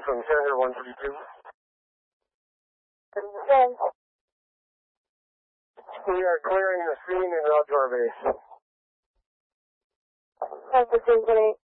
from Senator 132. Yes. We are clearing the scene and out to our base. That's the same today.